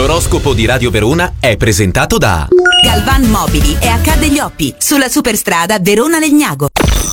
L'oroscopo di Radio Verona è presentato da Galvan Mobili e Accade gli Oppi, sulla superstrada Verona-Legnago.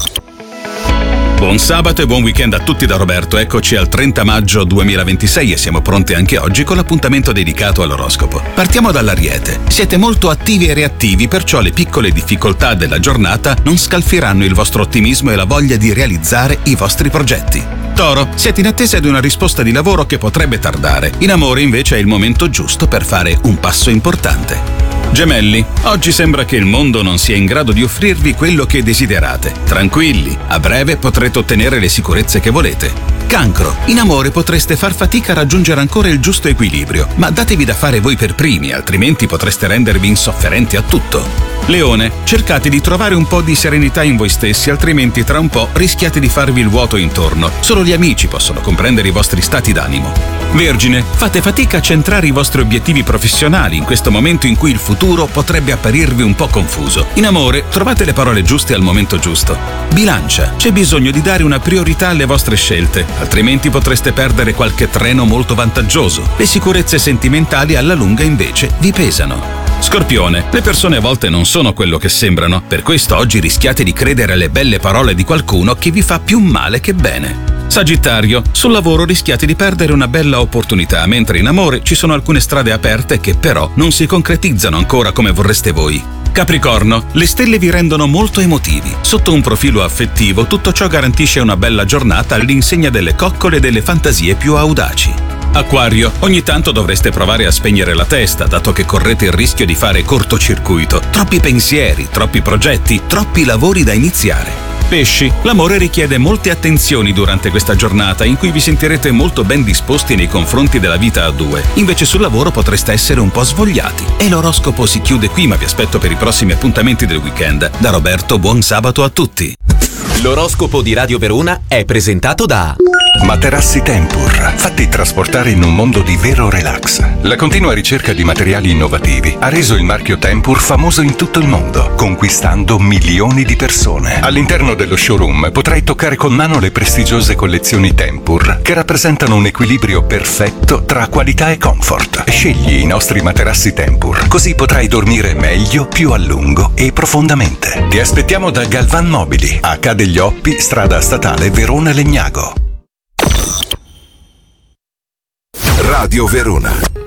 Buon sabato e buon weekend a tutti da Roberto. Eccoci al 30 maggio 2026 e siamo pronti anche oggi con l'appuntamento dedicato all'oroscopo. Partiamo dall'Ariete. Siete molto attivi e reattivi, perciò le piccole difficoltà della giornata non scalfiranno il vostro ottimismo e la voglia di realizzare i vostri progetti. Toro, siete in attesa di una risposta di lavoro che potrebbe tardare. In amore invece è il momento giusto per fare un passo importante. Gemelli, oggi sembra che il mondo non sia in grado di offrirvi quello che desiderate. Tranquilli, a breve potrete ottenere le sicurezze che volete. Cancro, in amore potreste far fatica a raggiungere ancora il giusto equilibrio, ma datevi da fare voi per primi, altrimenti potreste rendervi insofferenti a tutto. Leone, cercate di trovare un po' di serenità in voi stessi, altrimenti tra un po' rischiate di farvi il vuoto intorno. Solo gli amici possono comprendere i vostri stati d'animo. Vergine, fate fatica a centrare i vostri obiettivi professionali in questo momento in cui il futuro potrebbe apparirvi un po' confuso. In amore, trovate le parole giuste al momento giusto. Bilancia, c'è bisogno di dare una priorità alle vostre scelte, altrimenti potreste perdere qualche treno molto vantaggioso. Le sicurezze sentimentali alla lunga invece vi pesano. Scorpione, le persone a volte non sono quello che sembrano, per questo oggi rischiate di credere alle belle parole di qualcuno che vi fa più male che bene. Sagittario, sul lavoro rischiate di perdere una bella opportunità, mentre in amore ci sono alcune strade aperte che però non si concretizzano ancora come vorreste voi. Capricorno, le stelle vi rendono molto emotivi. Sotto un profilo affettivo, tutto ciò garantisce una bella giornata all'insegna delle coccole e delle fantasie più audaci. Acquario, ogni tanto dovreste provare a spegnere la testa, dato che correte il rischio di fare cortocircuito. Troppi pensieri, troppi progetti, troppi lavori da iniziare. Pesci, l'amore richiede molte attenzioni durante questa giornata in cui vi sentirete molto ben disposti nei confronti della vita a due. Invece sul lavoro potreste essere un po' svogliati. E l'oroscopo si chiude qui, ma vi aspetto per i prossimi appuntamenti del weekend. Da Roberto, buon sabato a tutti. L'oroscopo di Radio Verona è presentato da Materassi Tempur, fatti trasportare in un mondo di vero relax. La continua ricerca di materiali innovativi ha reso il marchio Tempur famoso in tutto il mondo, conquistando milioni di persone. All'interno dello showroom potrai toccare con mano le prestigiose collezioni Tempur, che rappresentano un equilibrio perfetto tra qualità e comfort. Scegli i nostri materassi Tempur, così potrai dormire meglio, più a lungo e profondamente. Ti aspettiamo da Galvan Mobili, a Accade gli Oppi, strada statale Verona-Legnago. Radio Verona.